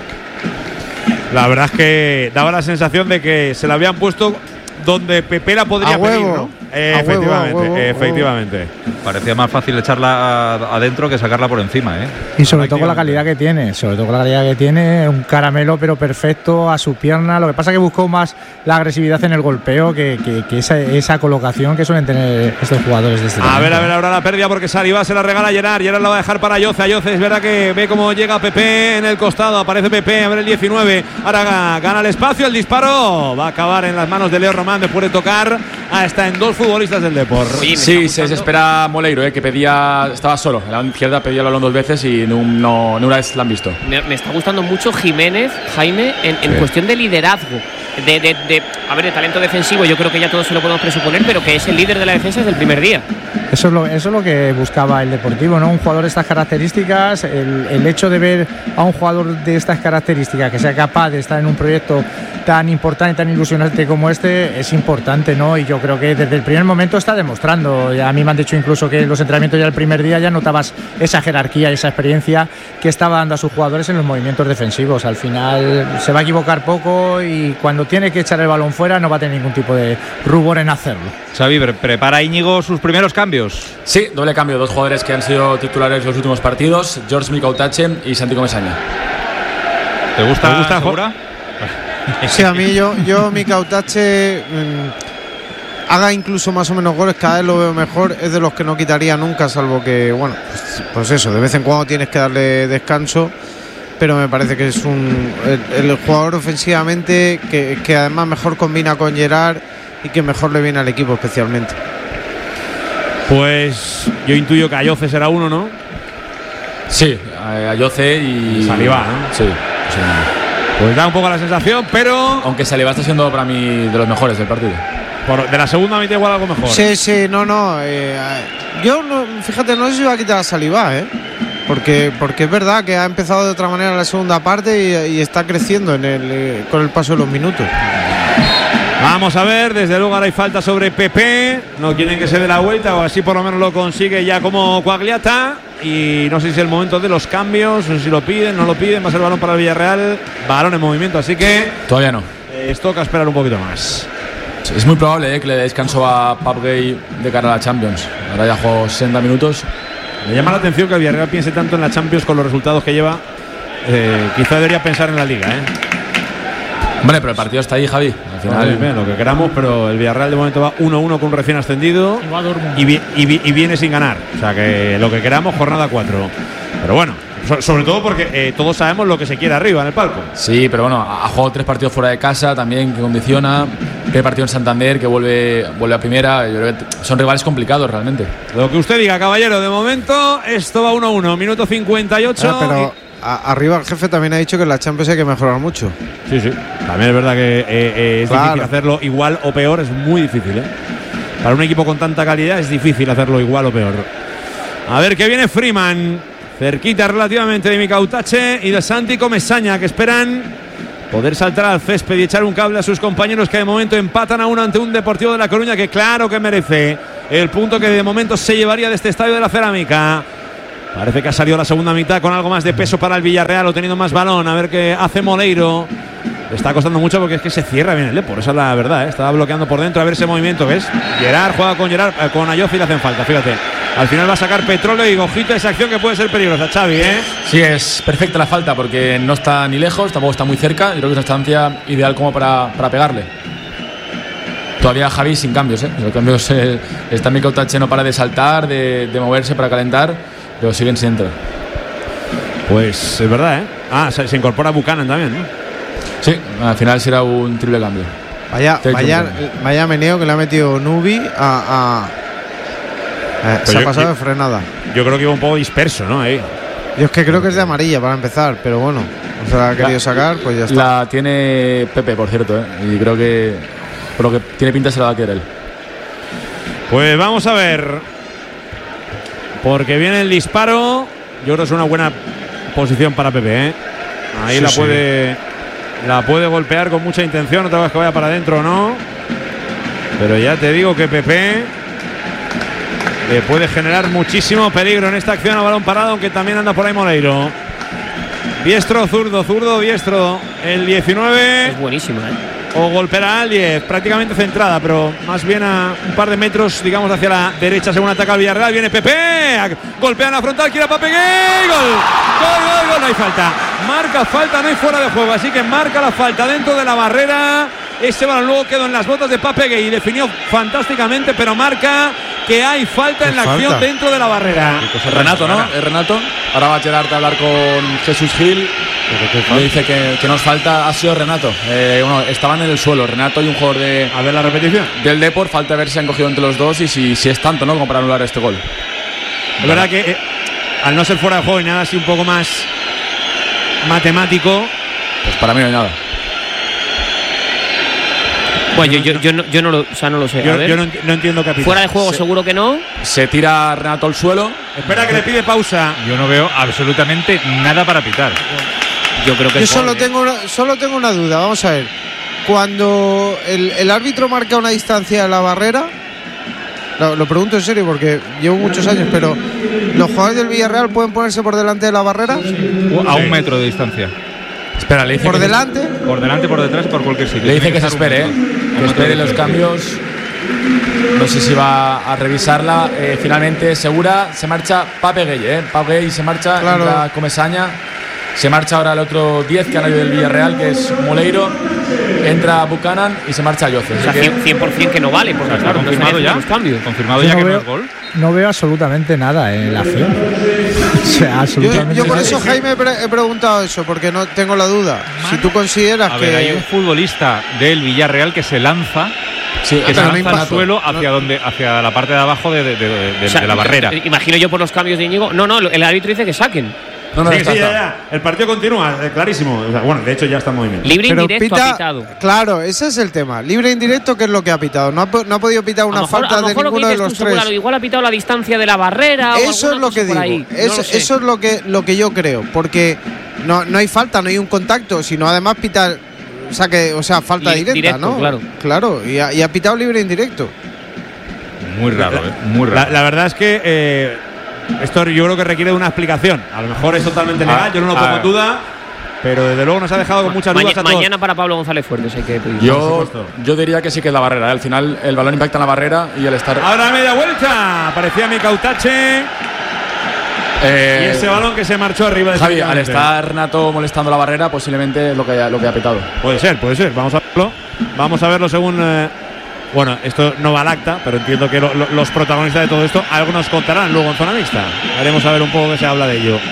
La verdad es que daba la sensación de que se la habían puesto donde Pepe la podría pedir, ¿no? Eh, efectivamente, huevo, huevo, efectivamente. Huevo. Parecía más fácil echarla adentro que sacarla por encima, ¿eh? Y sobre todo con la calidad que tiene, sobre todo con la calidad que tiene, un caramelo pero perfecto a su pierna. Lo que pasa es que buscó más la agresividad en el golpeo que, que, que esa, esa colocación que suelen tener estos jugadores de este A ver, a ver, ahora la pérdida porque Saliba se la regala a Gerard. Gerard la va a dejar para Ayoce. Ayoce es verdad que ve cómo llega Pepe en el costado. Aparece Pepe, a ver el diecinueve. Ahora gana el espacio, el disparo va a acabar en las manos de Leo Román después de tocar hasta en dos futbolistas del Depor. Oye, sí, se desespera Moleiro, eh, que pedía, estaba solo, en la izquierda pedía el balón dos veces y no, no, no una vez la han visto. Me, me está gustando mucho Jiménez, Jaime, en, en sí. cuestión de liderazgo, de, de, de, a ver, de talento defensivo, yo creo que ya todos se lo podemos presuponer, pero que es el líder de la defensa desde el primer día. Eso es lo, eso es lo que buscaba el Deportivo, ¿no? Un jugador de estas características, el, el hecho de ver a un jugador de estas características que sea capaz de estar en un proyecto tan importante, tan ilusionante como este, es importante, ¿no? Y yo creo que desde el primer momento está demostrando. A mí me han dicho incluso que en los entrenamientos ya el primer día ya notabas esa jerarquía y esa experiencia que estaba dando a sus jugadores en los movimientos defensivos. Al final se va a equivocar poco y cuando tiene que echar el balón fuera no va a tener ningún tipo de rubor en hacerlo. Xavi, ¿prepara Íñigo sus primeros cambios? Sí, doble cambio. Dos jugadores que han sido titulares los últimos partidos, George Mikautache y Santi Comesaña. ¿Te gusta, ¿Te gusta Segura? Sí, a mí yo, yo Mikautache mmm, haga incluso más o menos goles, cada vez lo veo mejor, es de los que no quitaría nunca, salvo que, bueno, pues, pues eso, de vez en cuando tienes que darle descanso, pero me parece que es un el, el jugador ofensivamente que, que además mejor combina con Gerard y que mejor le viene al equipo especialmente. Pues yo intuyo que Ayoce será uno, ¿no? Sí, a, a Yoce y. Y Saliba, ¿no? Sí, sí. Pues da un poco la sensación, pero. Aunque Saliba está siendo para mí de los mejores del partido. Por, de la segunda mitad igual algo mejor. Sí, sí, no, no. Eh, yo, no, fíjate, no sé si va a quitar a Saliba, ¿eh? Porque, porque es verdad que ha empezado de otra manera la segunda parte y, y está creciendo en el, eh, con el paso de los minutos. Vamos a ver, desde luego ahora hay falta sobre Pepe. No quieren que se dé la vuelta, o así por lo menos lo consigue ya como Quagliata. Y no sé si es el momento de los cambios, no sé si lo piden, no lo piden. Va a ser balón para el Villarreal, balón en movimiento, así que todavía no. Eh, toca esperar un poquito más. Es muy probable eh, que le dé descanso a Pape Gueye de cara a la Champions. Ahora ya jugó sesenta minutos. Me llama la atención que el Villarreal piense tanto en la Champions con los resultados que lleva. Eh, quizá debería pensar en la Liga, ¿eh? Hombre, pero el partido está ahí, Javi. Al final, no, bien, lo que queramos, pero el Villarreal de momento va uno uno con un recién ascendido y, vi, y, vi, y viene sin ganar. O sea que lo que queramos, jornada cuatro. Pero bueno, so, sobre todo porque eh, todos sabemos lo que se quiere arriba en el palco. Sí, pero bueno, ha jugado tres partidos fuera de casa también, que condiciona. Que partido en Santander, que vuelve, vuelve a primera. Yo creo que son rivales complicados realmente. Lo que usted diga, caballero. De momento, esto va uno uno, minuto cincuenta y ocho. Ah, pero a, arriba el jefe también ha dicho que en la Champions hay que mejorar mucho. Sí, sí. También es verdad que eh, eh, es claro. difícil hacerlo igual o peor, es muy difícil, ¿eh? Para un equipo con tanta calidad es difícil hacerlo igual o peor. A ver que viene Freeman, cerquita relativamente de Mika Utache y de Santi Comesaña, que esperan poder saltar al césped y echar un cable a sus compañeros, que de momento empatan a uno ante un Deportivo de La Coruña que claro que merece el punto que de momento se llevaría de este Estadio de la Cerámica. Parece que ha salido la segunda mitad con algo más de peso para el Villarreal, o teniendo más balón. A ver qué hace Moleiro. Le está costando mucho porque es que se cierra bien el Depor, esa es la verdad, ¿eh? Estaba bloqueando por dentro. A ver ese movimiento, ¿ves? Gerard juega con Gerard, eh, con Ayofi le hacen falta, fíjate. Al final va a sacar Petróleo y ojito esa acción que puede ser peligrosa, Xavi, ¿eh? Sí, es perfecta la falta porque no está ni lejos, tampoco está muy cerca. Yo creo que es una distancia ideal como para, para pegarle. Todavía Javi sin cambios, ¿eh? Los cambios eh, está Mika Utache, no para de saltar, de, de moverse para calentar, pero siguen sin entrar. Pues es verdad, ¿eh? Ah, se, se incorpora Buchanan también, ¿no? Sí, al final será un triple cambio. Vaya, vaya, vaya meneo que le ha metido Nubi a. a eh, se yo, ha pasado yo, de frenada. Yo creo que iba un poco disperso, ¿no? Ahí. Yo es que creo que es de amarilla para empezar, pero bueno, no se la ha querido sacar, pues ya está. La tiene Pepe, por cierto, ¿eh? Y creo que por lo que tiene pinta se la va a querer él. Pues vamos a ver. Porque viene el disparo. Yo creo que es una buena posición para Pepe, ¿eh? Ahí sí, la puede. Sí. La puede golpear con mucha intención, otra vez que vaya para adentro o no. Pero ya te digo que Pepe le puede generar muchísimo peligro en esta acción a balón parado, aunque también anda por ahí Moleiro. Diestro, zurdo, zurdo, diestro. El diecinueve. Es buenísima, ¿eh? O golpeará al diez, prácticamente centrada, pero más bien a un par de metros, digamos, hacia la derecha, según ataca el Villarreal. Viene Pepe, golpea en la frontal, quiere a Pape Gueye, gol, gol, gol, gol, no hay falta. Marca falta, no hay fuera de juego, así que marca la falta dentro de la barrera. Ese balón luego quedó en las botas de Pape Gueye y definió fantásticamente, pero marca que hay falta en la falta? acción dentro de la barrera. Renato, ¿no? Es Renato. Ahora va a Gerard a hablar con Jesús Gil. Le dice que, que nos falta. Ha sido Renato. Eh, bueno, estaban en el suelo Renato y un jugador de. A ver la repetición. Del Depor. Falta ver si han cogido entre los dos y si, si es tanto, ¿no? Como para anular este gol. Es verdad que eh, al no ser fuera de juego y nada así un poco más matemático. Pues para mí no hay nada. Bueno, yo, yo, yo, no, yo no, lo, o sea, no lo sé. Yo, a ver. yo no, no entiendo capitán. Fuera de juego se, seguro que no. Se tira Renato al suelo. Espera que le pide pausa. Yo no veo absolutamente nada para pitar. Yo creo que Yo es solo gol, tengo, una, solo tengo una duda. Vamos a ver. Cuando el, el árbitro marca una distancia de la barrera, lo, lo pregunto en serio porque llevo muchos años, pero ¿los jugadores del Villarreal pueden ponerse por delante de la barrera? A un metro de distancia. Espera, le dice ¿Por que delante? Por delante, por detrás, por cualquier sitio. Le dice que, que se espere, ¿eh? Que espere los cambios. No sé si va a revisarla. Eh, finalmente, segura, se marcha Pape Gueye, ¿eh? Pape Gueye se marcha, claro. Entra Comesaña. Se marcha ahora el otro diez que ha ido del Villarreal, que es Moleiro. Entra Buchanan y se marcha Yoce. O sea, cien por ciento que no vale, porque claro, confirmado ya. Los cambios. Confirmado ya no que veo, no es gol. No veo absolutamente nada en la acción. O sea, absolutamente yo, yo por nada. eso, Jaime, he, pre he preguntado eso, porque no tengo la duda. Si tú consideras a que. Ver, hay un futbolista del Villarreal que se lanza. Sí, que se lanza al suelo hacia no. donde, hacia la parte de abajo de, de, de, de, o sea, de la barrera. Imagino yo por los cambios de Íñigo. No, no, el árbitro dice que saquen. No, no, sí, está, sí, está. ya, ya. El partido continúa, eh, clarísimo. O sea, bueno, de hecho ya está en movimiento. Libre Pero indirecto pita- ha pitado. Claro, ese es el tema. Libre indirecto, ¿qué es lo que ha pitado? No ha, po- no ha podido pitar A una lo mejor, falta a lo de mejor lo que ninguno de dices los tú, Segura, tres. igual ha pitado la distancia de la barrera. Eso o es lo que cosa por digo. ahí. No Eso, lo sé. eso es lo que, lo que yo creo. Porque no, no hay falta, no hay un contacto, sino además pitar. O sea, que, o sea falta Li- directa, directo, ¿no? claro. Claro, y ha, y ha pitado libre indirecto. Muy raro, ¿eh? Muy raro. La, la verdad es que eh, esto yo creo que requiere de una explicación. A lo mejor es totalmente legal, Ah, yo no lo ah. pongo en duda, pero desde luego nos ha dejado con muchas Maña- dudas a todos. mañana para Pablo González Fuertes hay que pedir. Yo, yo diría que sí que es la barrera. ¿eh? Al final el balón impacta en la barrera y el estar. Ahora media vuelta, aparecía mi Cautache. Eh, y ese balón que se marchó arriba de Javi, al estar Nato molestando la barrera, posiblemente es lo que, haya- lo que ha petado. Puede ser, puede ser. Vamos a verlo. Vamos a verlo según. eh, bueno, esto no va al acta, pero entiendo que lo- lo- los protagonistas de todo esto algo nos contarán luego en zona mixta. Haremos a ver un poco que se habla de ello.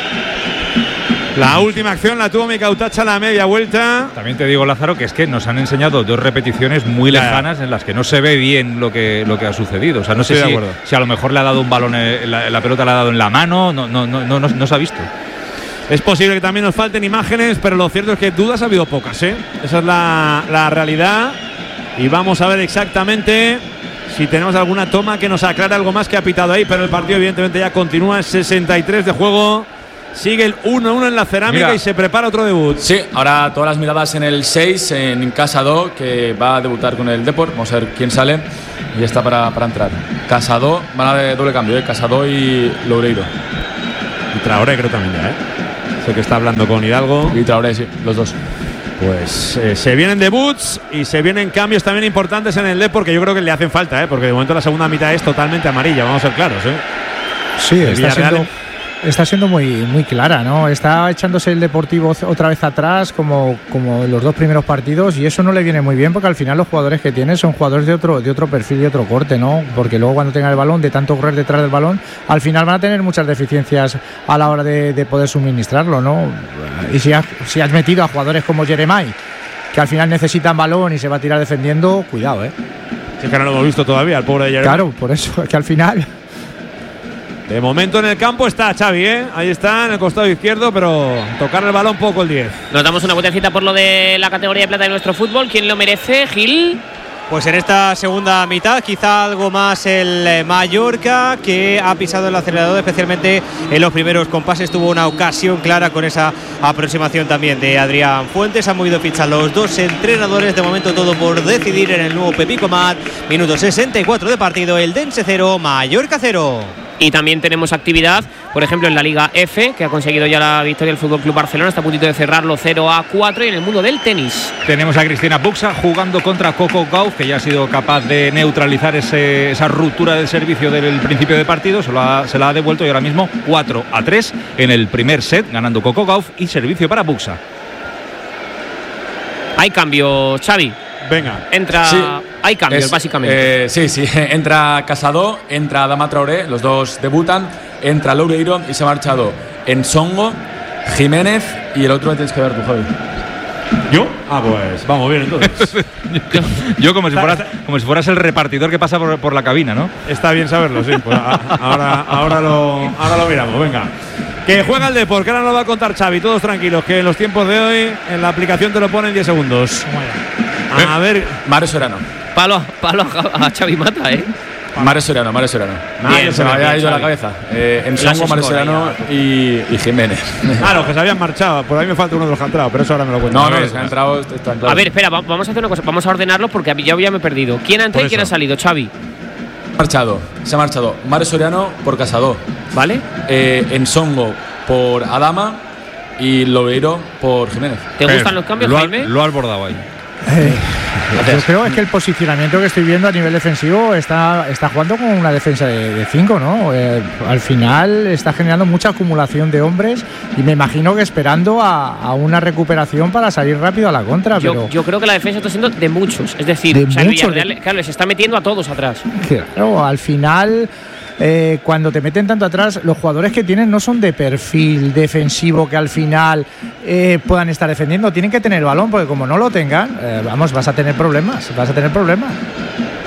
La última acción la tuvo mi Cautacha a la media vuelta. También te digo, Lázaro, que es que nos han enseñado dos repeticiones muy Ya, ya. lejanas en las que no se ve bien lo que, lo que ha sucedido. O sea, no sé Estoy de si, acuerdo. si a lo mejor le ha dado un balón, eh, la, la pelota le ha dado en la mano, no, no, no, no, no, no se ha visto. Es posible que también nos falten imágenes, pero lo cierto es que dudas ha habido pocas, ¿eh? Esa es la, la realidad. Y vamos a ver exactamente si tenemos alguna toma que nos aclare algo más que ha pitado ahí. Pero el partido, evidentemente, ya continúa. Es sesenta y tres de juego. Sigue el uno uno en la cerámica. Mira. Y se prepara otro debut. Sí, ahora todas las miradas en el seis, en Casado, que va a debutar con el Depor. Vamos a ver quién sale. Y está para, para entrar. Casado, van a de doble cambio, ¿eh? Casado y Loureiro. Y Traoré creo también ya, ¿eh? Sé que está hablando con Hidalgo. Y Traoré, sí, los dos. Pues eh, se vienen debuts y se vienen cambios también importantes en el Depor, que yo creo que le hacen falta, ¿eh? Porque de momento la segunda mitad es totalmente amarilla, vamos a ser claros, ¿eh? Sí, El está Villarreal siendo, está siendo muy, muy clara, ¿no? Está echándose el Deportivo otra vez atrás como, como en los dos primeros partidos, y eso no le viene muy bien porque al final los jugadores que tiene son jugadores de otro, de otro perfil y otro corte, ¿no? Porque luego cuando tengan el balón, de tanto correr detrás del balón, al final van a tener muchas deficiencias a la hora de, de poder suministrarlo, ¿no? Y si has, si has metido a jugadores como Jeremai, que al final necesitan balón y se va a tirar defendiendo, cuidado, ¿eh? Si es que no lo hemos visto todavía, el pobre de Jeremy. Claro, por eso es que al final... De momento en el campo está Xavi, ¿eh? Ahí está, en el costado izquierdo, pero tocar el balón poco el diez. Nos damos una vueltecita por lo de la categoría de plata de nuestro fútbol. ¿Quién lo merece, Gil? Pues en esta segunda mitad quizá algo más el eh, Mallorca, que ha pisado el acelerador, especialmente en los primeros compases. Tuvo una ocasión clara con esa aproximación también de Adrián Fuentes. Han movido ficha los dos entrenadores. De momento todo por decidir en el nuevo Pepico Mat. Minuto sesenta y cuatro de partido, el Dense cero, Mallorca cero. Y también tenemos actividad, por ejemplo, en la Liga F, que ha conseguido ya la victoria del Fútbol Club Barcelona. Está a puntito de cerrarlo cero a cuatro. Y en el mundo del tenis tenemos a Cristina Buxa jugando contra Coco Gauff, que ya ha sido capaz de neutralizar ese, esa ruptura del servicio del principio de partido. Se, lo ha, se la ha devuelto y ahora mismo cuatro a tres en el primer set, ganando Coco Gauff, y servicio para Buxa. Hay cambio, Xavi. Venga. Entra. Sí. Hay cambios, Es, básicamente. eh, sí, sí. Entra Casado, entra Adama Traoré, los dos debutan. Entra Loureiro y se ha marchado Ensongo, Jiménez y el otro tienes que ver tú, Javi. ¿Yo? Ah, pues vamos bien entonces. yo, yo como, si fueras, como si fueras el repartidor que pasa por, por la cabina, ¿no? Está bien saberlo, sí. Pues a, ahora, ahora, lo, ahora lo miramos, venga. Que juega el Depor, que ahora nos va a contar Xavi. Todos tranquilos, que en los tiempos de hoy en la aplicación te lo pone en diez segundos. A ver. Mario Serrano. Palo, palo a, a Xavi Mata, ¿eh? Mario Serrano, Mario Serrano. Bien, se me había bien, ido a la Xavi. cabeza. Eh, Las Ensongo, Mario escoras, Serrano y, y Jiménez. Ah, los que se habían marchado. Por ahí me falta uno de los que ha entrado, pero eso ahora me lo cuento. No, no, los que han entrado están claros. A ver, espera, va- vamos a hacer una cosa. Vamos a ordenarlos porque yo ya me he perdido. ¿Quién ha entrado y quién ha salido, Xavi? marchado, se ha marchado Mario Soriano por Casado, ¿vale? Eh, Ensongo por Adama y Loureiro por Jiménez. ¿Te gustan los cambios, lo ha, Jaime? Lo ha abordado ahí. Eh, yo creo es que el posicionamiento que estoy viendo a nivel defensivo está, está jugando con una defensa de cinco, ¿no? Eh, al final está generando mucha acumulación de hombres y me imagino que esperando a, a una recuperación para salir rápido a la contra. Yo, pero yo creo que la defensa está siendo de muchos. Es decir, De o sea, el muchos, Villarreal, claro, les está metiendo a todos atrás. claro, al final. Eh, cuando te meten tanto atrás, los jugadores que tienen no son de perfil defensivo que al final eh, puedan estar defendiendo, tienen que tener el balón, porque como no lo tengan, eh, vamos, vas a tener problemas, vas a tener problemas.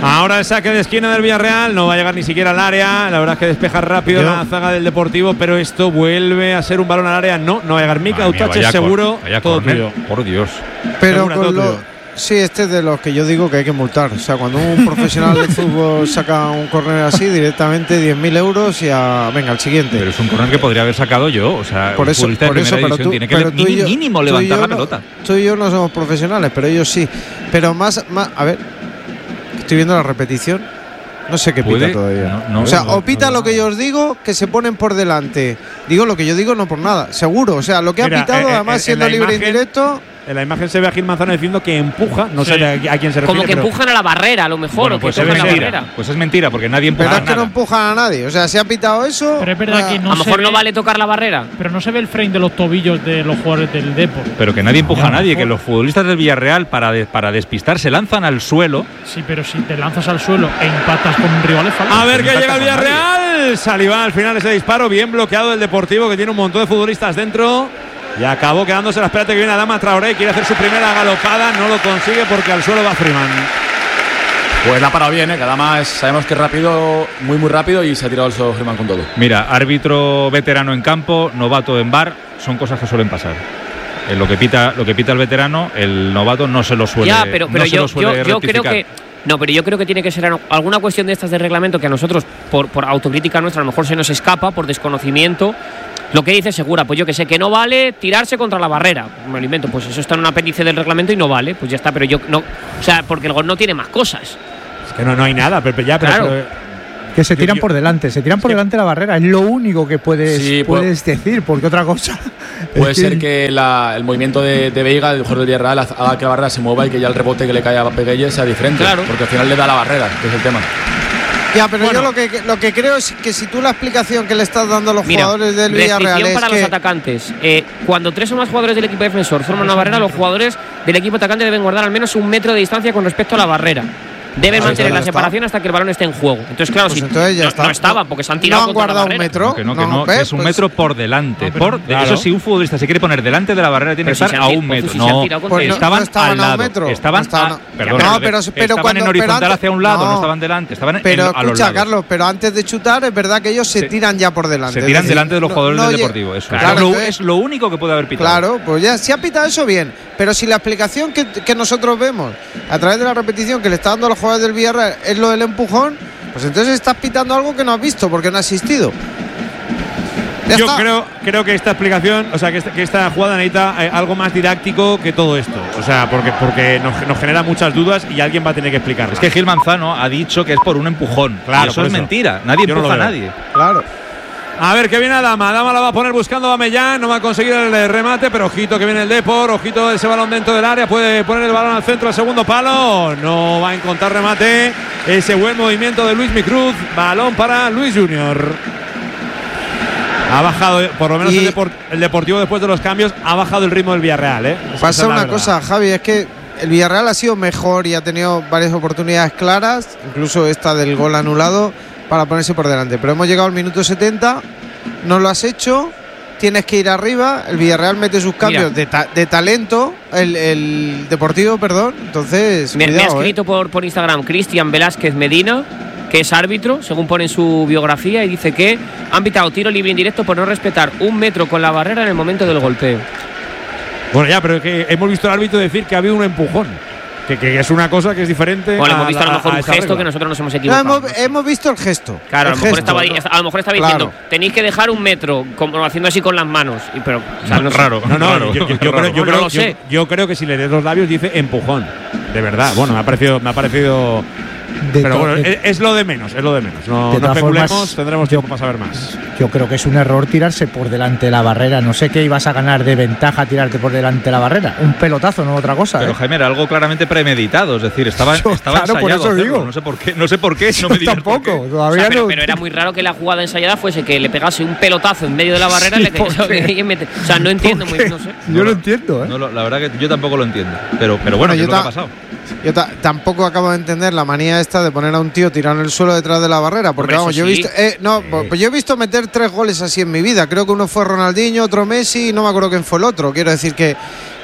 Ahora el saque de esquina del Villarreal, no va a llegar ni siquiera al área. La verdad es que despeja rápido Yo. la zaga del Deportivo, pero esto vuelve a ser un balón al área. No, no va a llegar Mika Utache, seguro. Vaya todo tuyo. Por Dios. Pero seguro, con lo, sí, este es de los que yo digo que hay que multar. O sea, cuando un profesional de fútbol saca un córner así, directamente diez mil euros y a. Venga, al siguiente. Pero es un córner que podría haber sacado yo. O sea, por eso, un por eso pero tú, tiene que pero tú yo, mínimo tú levantar la no, pelota. Tú y yo no somos profesionales, pero ellos sí. Pero más. más a ver, estoy viendo la repetición. No sé qué pita todavía. No, no, o sea, no, o pita no, no, lo que yo os digo, que se ponen por delante. Digo lo que yo digo, no por nada. Seguro. O sea, lo que Mira, ha pitado, eh, además, eh, siendo libre imagen, en directo. En la imagen se ve a Gil Manzano diciendo que empuja, no sí. sé a, a quién se refiere. Como que pero... empujan a la barrera, a lo mejor. Bueno, o que pues, es la mentira. pues es mentira, porque nadie empuja Pero a es que nada. no empujan a nadie. O sea, si ha pitado eso. Pero es verdad que no a lo mejor ve, no vale tocar la barrera. Pero no se ve el frame de los tobillos de los jugadores del Depor. Pero que nadie empuja no, a nadie, que los futbolistas del Villarreal, para, de, para despistar, se lanzan al suelo. Sí, pero si te lanzas al suelo e impactas con un rival, es falta. A ver que llega el Villarreal. Saliva al final ese disparo, bien bloqueado el Deportivo, que tiene un montón de futbolistas dentro. Y acabó quedándose la espérate que viene Adama Traoré. Quiere hacer su primera galopada. No lo consigue porque al suelo va Freeman. Pues la ha parado bien, ¿eh? Que Adama es, sabemos que es rápido, muy muy rápido y se ha tirado el solo Freeman con todo. Mira, árbitro veterano en campo, novato en bar, son cosas que suelen pasar. En lo que pita, lo que pita el veterano, el novato no se lo suele. Ya, pero, pero no yo, se lo suele yo, yo creo que. No, pero yo creo que tiene que ser alguna cuestión de estas de reglamento que a nosotros, por, por autocrítica nuestra, a lo mejor se nos escapa, por desconocimiento. Lo que dice Segura, pues yo que sé, que no vale tirarse contra la barrera. Me lo invento, pues eso está en un apéndice del reglamento y no vale, pues ya está, pero yo no. O sea, porque el gol no tiene más cosas. Es que no, no hay nada, pero ya, pero. Claro. pero que se tiran yo, yo, por delante, se tiran por que, delante de la barrera, es lo único que puedes, sí, puedes puede, decir, porque otra cosa. Puede es ser que, que la, el movimiento de, de Veiga, el jugador del Villarreal, haga que la barrera se mueva y que ya el rebote que le cae a Peguelle sea diferente. Claro. Porque al final le da la barrera, que es el tema. Ya, pero bueno. yo lo que, lo que creo es que si tú la explicación que le estás dando a los Mira, jugadores del Villarreal es para que los atacantes. Eh, cuando tres o más jugadores del equipo defensor forman una barrera, los jugadores del equipo atacante deben guardar al menos un metro de distancia con respecto a la barrera. Deben pues mantener la está. separación hasta que el balón esté en juego. Entonces, claro, pues si entonces ya no, está. no estaba, porque se han tirado no han contra guardado la un barrera. metro. Que no, que no, no, que ¿ves? es un pues, metro por delante. No, por, claro. Eso sí, un futbolista se quiere poner delante de la barrera, tiene Pero que si estar se a han, un pues metro. si se han no, tirado pues contra no, estaban no estaban al a un lado. metro. Estaban, no estaban, a, perdón, no, pero, pero estaban cuando, en horizontal pero antes, hacia un lado, no, no estaban delante, estaban pero en, a los escucha, lados. Carlos, pero antes de chutar es verdad que ellos se, se tiran ya por delante. Se tiran decir, delante de los jugadores no, del no, Deportivo. Eso claro, es, lo, entonces, es lo único que puede haber pitado. Claro, pues ya si ha pitado eso bien, pero si la explicación que, que nosotros vemos a través de la repetición que le está dando a los jugadores del Villarreal es lo del empujón, pues entonces estás pitando algo que no has visto porque no ha asistido. Ya Yo está. creo, creo que esta explicación, o sea, que esta, que esta jugada necesita eh, algo más didáctico que todo esto. O sea, porque, porque nos, nos genera muchas dudas y alguien va a tener que explicarlo. Es que Gil Manzano ha dicho que es por un empujón. Claro, y eso es eso. mentira. Nadie Yo empuja no a nadie. Claro. A ver, que viene Adama. Adama la va a poner buscando a Mellán. No va a conseguir el remate, pero ojito que viene el Depor. Ojito ese balón dentro del área. Puede poner el balón al centro, al segundo palo. No va a encontrar remate. Ese buen movimiento de Luis Micruz. Balón para Luis Junior. Ha bajado, por lo menos el, Depor el Deportivo después de los cambios, ha bajado el ritmo del Villarreal. ¿eh? Pasa una cosa, Javi, es que el Villarreal ha sido mejor y ha tenido varias oportunidades claras, incluso esta del gol anulado, para ponerse por delante. Pero hemos llegado al minuto setenta, no lo has hecho, tienes que ir arriba, el Villarreal mete sus cambios de, ta de talento, el, el Deportivo, perdón, entonces Me, cuidado, me ha escrito eh. por, por Instagram Cristian Velázquez Medina, que es árbitro, según pone en su biografía, y dice que han pitado tiro libre indirecto por no respetar un metro con la barrera en el momento del golpeo. Bueno, ya, pero es que hemos visto al árbitro decir que ha habido un empujón. Que, que es una cosa que es diferente. Bueno, hemos visto a, a lo mejor a un gesto regla. que nosotros nos hemos equivocado. No, hemos, hemos visto el gesto. Claro, el a, lo mejor gesto, estaba, ¿no? a lo mejor estaba Claro. diciendo, tenéis que dejar un metro, como haciendo así con las manos. Y, pero, o sea, no, raro. No, no, raro, yo, yo, yo, raro. creo, yo, No creo, lo sé. yo, yo creo que si le des los labios dice empujón. De verdad. Bueno, me ha parecido. Me ha parecido De pero bueno, de, es, es lo de menos, es lo de menos. No, de no especulemos, formas, tendremos tiempo para saber más. Yo creo que es un error tirarse por delante de la barrera. No sé qué ibas a ganar de ventaja tirarte por delante de la barrera. Un pelotazo, no otra cosa. Pero ¿eh? Jaime, era algo claramente premeditado. Es decir, estaba, Yo, estaba claro, por ensayado eso hacerlo. digo. No sé por qué. No sé por qué. No me digas tampoco. por qué. Todavía o sea, pero, no. pero era muy raro que la jugada ensayada fuese que le pegase un pelotazo en medio de la barrera. Sí, y le que, o sea, no entiendo muy no sé. Yo No, lo no, entiendo, ¿eh? No, la verdad que yo tampoco lo entiendo. Pero, pero bueno, Bueno, ¿qué yo es lo que ha ta- pasado? Yo ta tampoco acabo de entender la manía esta de poner a un tío tirado en el suelo detrás de la barrera. Porque Hombre, vamos, eso yo he sí. visto. Eh, no, pues yo he visto meter tres goles así en mi vida. Creo que uno fue Ronaldinho, otro Messi, y no me acuerdo quién fue el otro. Quiero decir que,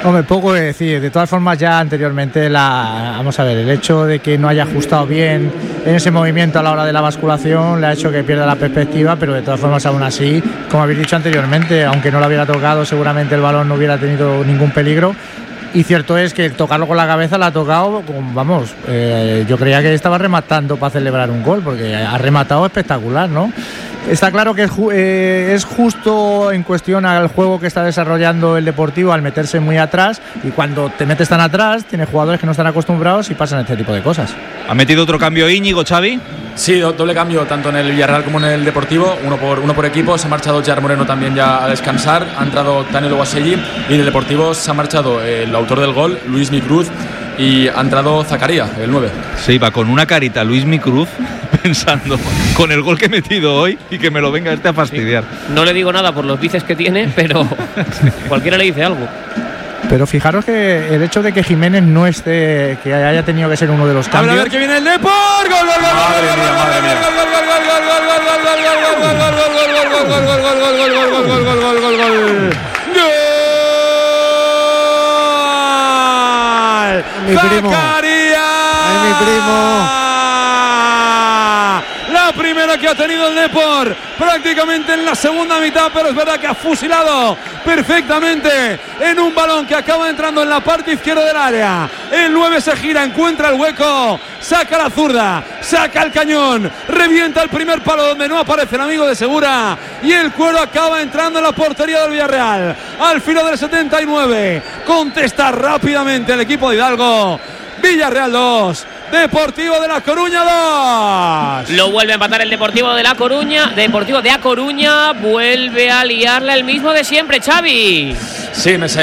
Hombre, poco que decir. De todas formas, ya anteriormente, la, vamos a ver, el hecho de que no haya ajustado bien en ese movimiento a la hora de la basculación le ha hecho que pierda la perspectiva, pero de todas formas, aún así, como habéis dicho anteriormente, aunque no lo hubiera tocado, seguramente el balón no hubiera tenido ningún peligro. Y cierto es que tocarlo con la cabeza la ha tocado, vamos, eh, yo creía que estaba rematando para celebrar un gol, porque ha rematado espectacular, ¿no? Está claro que es, ju- eh, es justo en cuestión al juego que está desarrollando el Deportivo al meterse muy atrás, y cuando te metes tan atrás tienes jugadores que no están acostumbrados y pasan este tipo de cosas. ¿Ha metido otro cambio Íñigo, Xavi? Sí, do- doble cambio tanto en el Villarreal como en el Deportivo, uno por, uno por equipo. Se ha marchado Gerard Moreno también ya a descansar, ha entrado Daniel Guaselli, y en el Deportivo se ha marchado el autor del gol, Luis Micruz, y ha entrado Zacaría, el nueve. Se iba con una carita Luis Micruz pensando con el gol que he metido hoy y que me lo venga este a fastidiar. Sí. No le digo nada por los bíceps que tiene, pero cualquiera le dice algo. Pero fijaros que el hecho de que Jiménez no esté, que haya tenido que ser uno de los cambios. A ver que viene el Depor. Gol, gol, gol, Madre mía, madre mía. gol, gol, gol, gol, gol, gol, gol. Mi primo. Zacaría. Es mi primo. La primera que ha tenido el Depor prácticamente en la segunda mitad, pero es verdad que ha fusilado perfectamente en un balón que acaba entrando en la parte izquierda del área. El nueve se gira, encuentra el hueco, saca la zurda, saca el cañón, revienta el primer palo donde no aparece el amigo de Segura, y el cuero acaba entrando en la portería del Villarreal. Al filo del setenta y nueve contesta rápidamente el equipo de Hidalgo. Villarreal dos, Deportivo de La Coruña dos. Lo vuelve a empatar el Deportivo de La Coruña. Deportivo de A Coruña vuelve a liarla el mismo de siempre, Xavi. Sí, me